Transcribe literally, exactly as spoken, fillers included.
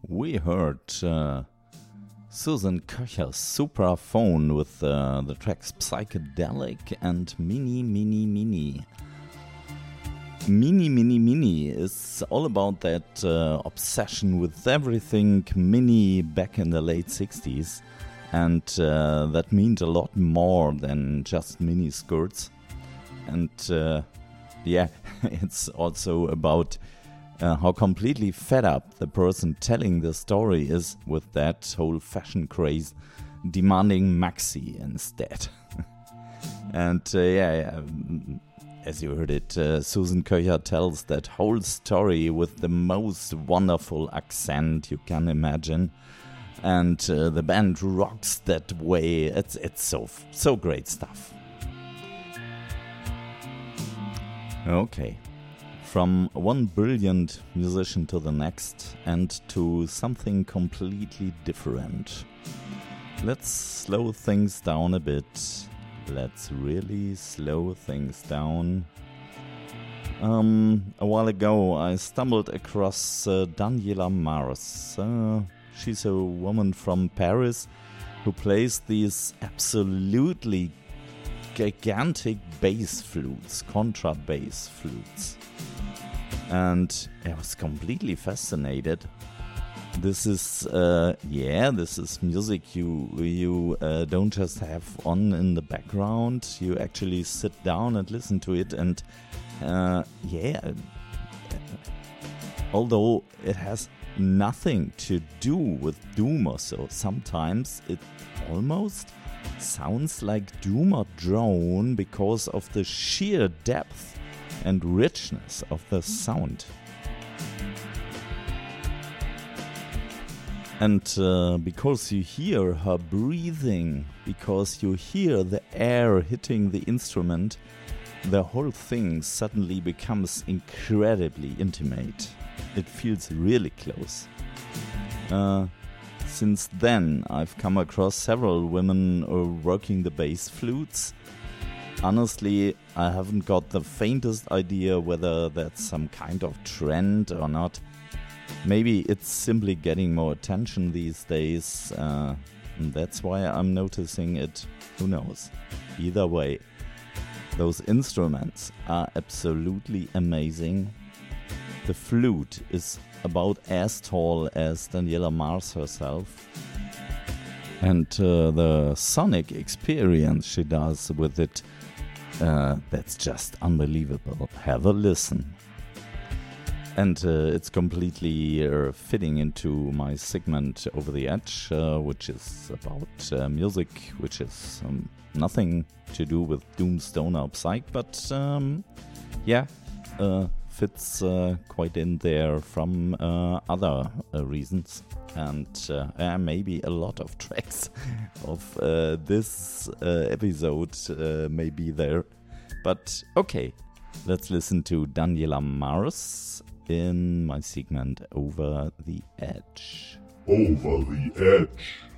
We heard uh, Susan Köcher's Supraphone with uh, the tracks Psychedelic and Mini Mini Mini. Mini Mini Mini is all about that uh, obsession with everything mini back in the late sixties, and uh, that means a lot more than just mini skirts. And uh, yeah, it's also about uh, how completely fed up the person telling the story is with that whole fashion craze, demanding maxi instead. And uh, yeah, yeah as you heard it, uh, Susan Köcher tells that whole story with the most wonderful accent you can imagine. And uh, the band rocks that way. It's it's so so great stuff. Okay, from one brilliant musician to the next, and to something completely different. Let's slow things down a bit. Let's really slow things down. Um, a while ago, I stumbled across uh, Daniela Mars. Uh, she's a woman from Paris who plays these absolutely gigantic bass flutes, contrabass flutes. And I was completely fascinated. This is, uh, yeah, this is music you you uh, don't just have on in the background. You actually sit down and listen to it, and uh, yeah, although it has nothing to do with doom or so, sometimes it almost sounds like doom or drone because of the sheer depth and richness of the sound. And uh, because you hear her breathing, because you hear the air hitting the instrument, the whole thing suddenly becomes incredibly intimate. It feels really close. Uh, since then, I've come across several women uh, working the bass flutes. Honestly, I haven't got the faintest idea whether that's some kind of trend or not. Maybe it's simply getting more attention these days, uh, and that's why I'm noticing it. Who knows? Either way, those instruments are absolutely amazing. The flute is about as tall as Daniela Mars herself. And uh, the sonic experience she does with it, uh, that's just unbelievable. Have a listen. And uh, it's completely uh, fitting into my segment Over the Edge, uh, which is about uh, music, which is um, nothing to do with doom, stoner, or psych, but um, yeah, uh, fits uh, quite in there from uh, other uh, reasons. And uh, uh, maybe a lot of tracks of uh, this uh, episode uh, may be there. But okay, let's listen to Daniela Mars in my segment Over the Edge. Over the Edge.